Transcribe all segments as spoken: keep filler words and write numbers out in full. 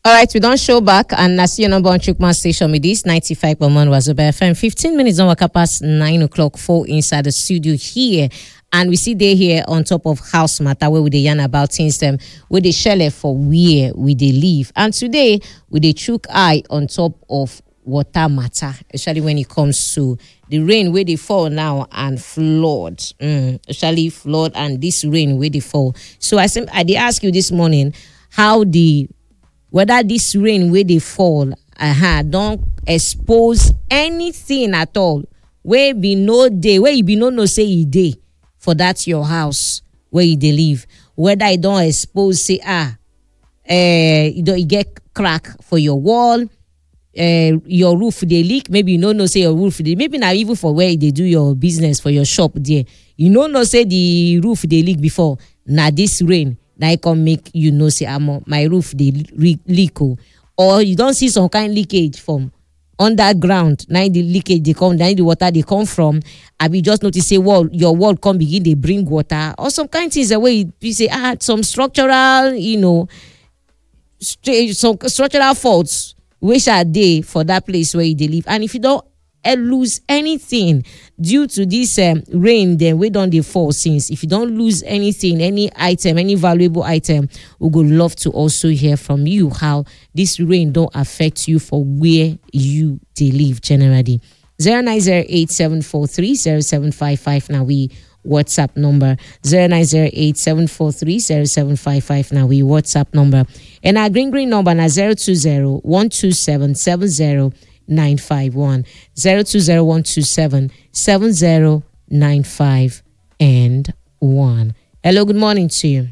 All right, we don't show back, and I see your number on Chukman Station with this ninety-five point one Wazoba F M. fifteen minutes on waka past nine o'clock, four inside the studio here. And we see they here on top of house matter where we dey yarn about things them where they share for where we they live. And today we dey chook eye on top of water matter, especially when it comes to the rain where they fall now and flood, mm, especially flood and this rain where they fall. So I sim- I did ask you this morning how the whether this rain where they fall uh-huh, don't expose anything at all where be no day where you be no no say e day for that your house where you dey live, whether it don't expose say ah uh you don't you get crack for your wall, uh your roof they leak, maybe you no know say your roof they maybe not even for where they do your business for your shop there, you no know say the roof they leak before. Now this rain now it can make you know say I'm my roof they re- leak oh. Or you don't see some kind leakage from underground. Now the leakage they come, now the water they come from. I be just notice say wall your wall come begin they bring water or some kind of things the way you say ah some structural you know st- some structural faults which are there for that place where they live. And if you don't uh, lose anything due to this um, rain, then we don't they fall since. If you don't lose anything, any item, any valuable item, we would love to also hear from you how this rain don't affect you for where you they live generally. zero nine zero eight seven four three zero seven five five now we WhatsApp number zero nine zero eight seven four three zero seven five five now we WhatsApp number, and our green green number na zero two zero one two seven seven zero nine five one zero two zero one two seven seven zero nine five and one. Hello, good morning to you.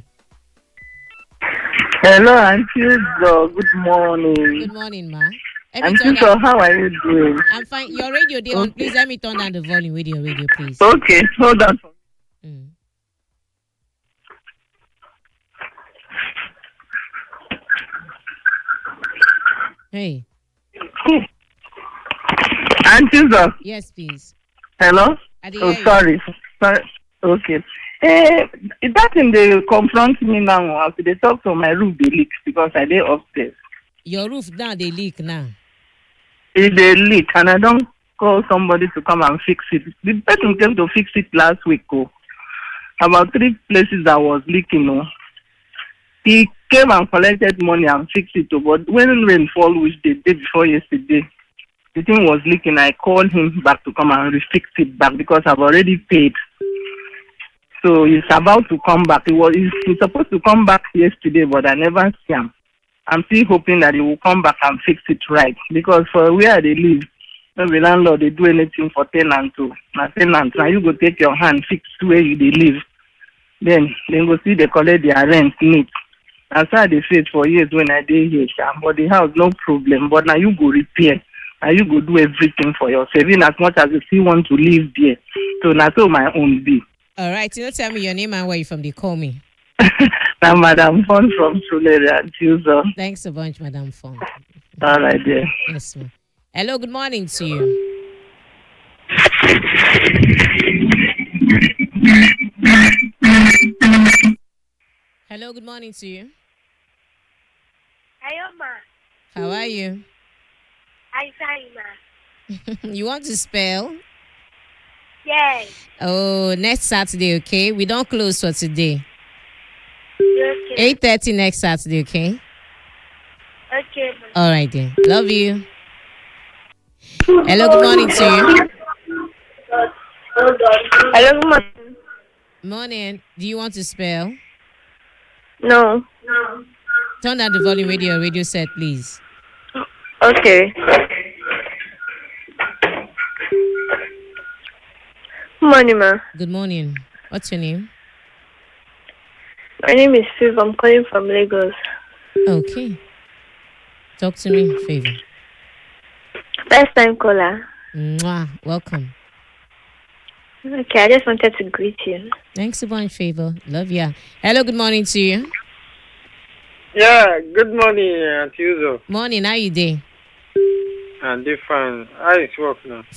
Hello, Auntie Zo. Good morning. Good morning, ma. Let me Auntie turn Zo, down. how are you doing? I'm fine. Your radio day on, please. Let me turn down the volume with your radio, please. Okay, hold on. Mm. Hey, Auntie Zo. yes, please. Hello? I dey Oh, hear you. sorry. Sorry. Okay. Eh, that thing they confront me now as they talk to my roof they leak because I dey upstairs. Your roof now they leak now. It they leak and I don't call somebody to come and fix it. The person came to fix it last week. Oh. About three places that was leaking. Oh. He came and collected money and fixed it. Oh. But when rain fall, which the day before yesterday, the thing was leaking. I called him back to come and refix it back because I've already paid. So he's about to come back. He was he's, he's supposed to come back yesterday, but I never see him. I'm still hoping that he will come back and fix it right. Because for where they live, no the landlord they do anything for tenant too. Now tenant, now you go take your hand, fix where you they live. Then then go see they collect their rent neat. That's how they say it for years when I did here, sha. But the house no problem. But now you go repair. Now you go do everything for yourself, even as much as you still want to live there. So that's all my own be. All right, you know, tell me your name and where you from. They call me. Now, Madam Fon from Suleria, Tuesday. Thanks a bunch, Madam Fong. All right, there. Yes, ma'am. Hello, good morning to you. Hello, good morning to you. Hello, ma. How are you? I'm fine, ma. You want to spell? Yes. Oh, next Saturday, okay? We don't close for today. Okay. eight thirty next Saturday, okay? Okay, ma. All right, then. Love you. Hello, good morning to you. Hello, ma. Morning. Do you want to spell? No. Turn down the volume radio, radio set, please. Okay. Morning, ma. Good morning. What's your name? My name is Viv. I'm calling from Lagos. Okay. Talk to me, Favor. First time caller. Mwah. Welcome. Okay, I just wanted to greet you. Thanks a bunch, Favor. Love ya. Hello, good morning to you. Yeah, good morning, Auntie Uzo. Morning, how you doing? And different. How is work now?